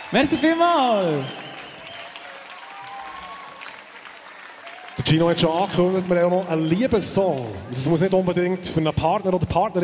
Merci vielmals. Der Gino hat schon angekündigt, wir haben auch noch einen Liebessong. Das muss nicht unbedingt für einen Partner oder Partnerin